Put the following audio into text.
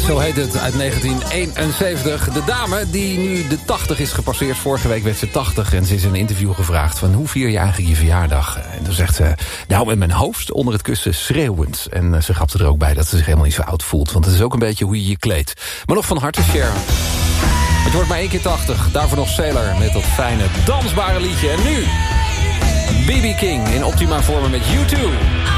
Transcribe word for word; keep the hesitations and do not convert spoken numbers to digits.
Zo heet het, uit negentien eenenzeventig. De dame die nu de tachtig is gepasseerd. Vorige week werd ze tachtig en ze is in een interview gevraagd van hoe vier je eigenlijk je verjaardag? En toen zegt ze, nou met mijn hoofd onder het kussen schreeuwend. En ze grapte er ook bij dat ze zich helemaal niet zo oud voelt. Want het is ook een beetje hoe je je kleedt. Maar nog van harte, Cher. Het wordt maar één keer tachtig. Daarvoor nog Sailor met dat fijne dansbare liedje. En nu B B King in optima vormen met U twee.